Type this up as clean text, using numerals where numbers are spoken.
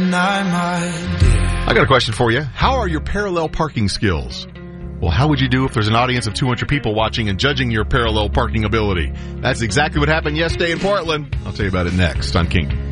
tonight, my dear. I got a question for you. How are your parallel parking skills? Well, how would you do if there's an audience of 200 people watching and judging your parallel parking ability? That's exactly what happened yesterday in Portland. I'll tell you about it next on King.